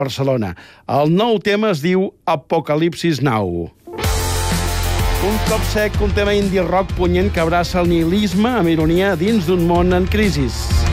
Barcelona. El nou tema es diu Apocalipsis Now. Un cop sec, un tema indie rock punyent que abraça el nihilisme amb ironia dins d'un món en crisi.